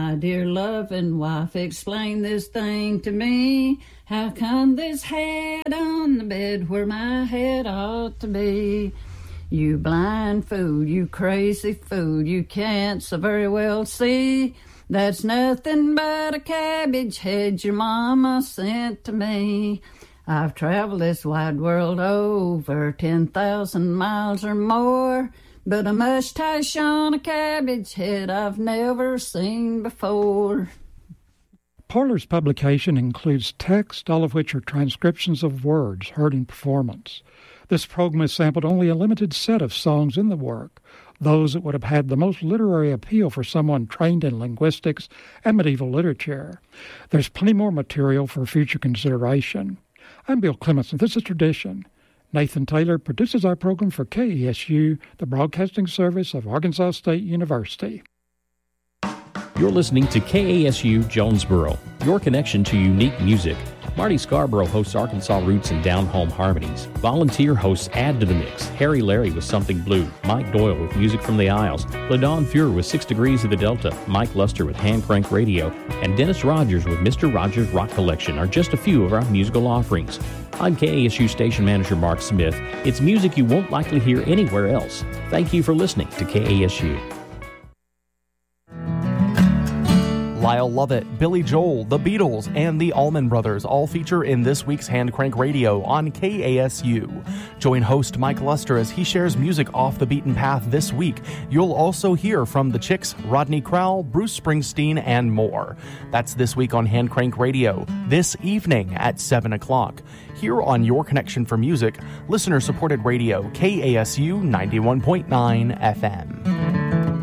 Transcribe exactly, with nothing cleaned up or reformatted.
My dear loving wife, explain this thing to me. How come this head on the bed where my head ought to be? You blind fool, you crazy fool, you can't so very well see. That's nothing but a cabbage head your mama sent to me. I've traveled this wide world over ten thousand miles or more, but a mustache on a cabbage head I've never seen before. Parlor's publication includes text, all of which are transcriptions of words heard in performance. This program has sampled only a limited set of songs in the work, those that would have had the most literary appeal for someone trained in linguistics and medieval literature. There's plenty more material for future consideration. I'm Bill Clements, and this is Tradition. Nathan Taylor produces our program for K E S U, the broadcasting service of Arkansas State University. You're listening to K A S U Jonesboro, your connection to unique music. Marty Scarborough hosts Arkansas Roots and Down Home Harmonies. Volunteer hosts add to the mix. Harry Larry with Something Blue, Mike Doyle with Music from the Isles, LaDawn Fuhr with Six Degrees of the Delta, Mike Luster with Hand Crank Radio, and Dennis Rogers with Mister Rogers Rock Collection are just a few of our musical offerings. I'm K A S U Station Manager Mark Smith. It's music you won't likely hear anywhere else. Thank you for listening to K A S U. Lyle Lovett, Billy Joel, The Beatles, and the Allman Brothers all feature in this week's Hand Crank Radio on K A S U. Join host Mike Luster as he shares music off the beaten path this week. You'll also hear from the Chicks, Rodney Crowell, Bruce Springsteen, and more. That's this week on Hand Crank Radio, this evening at seven o'clock. Here on Your Connection for Music, listener-supported radio, K A S U ninety-one point nine F M.